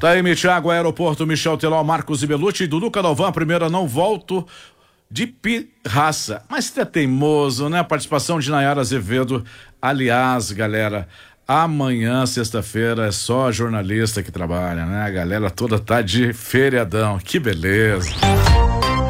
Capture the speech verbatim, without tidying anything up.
Tá aí, Thiago, Aeroporto, Michel Teló, Marcos e Belucci e Dudu Cadalvan, a primeira não volto de pirraça. Mas você é teimoso, né? A participação de Nayara Azevedo. Aliás, galera, amanhã, sexta-feira, é só jornalista que trabalha, né? A galera toda tá de feriadão. Que beleza.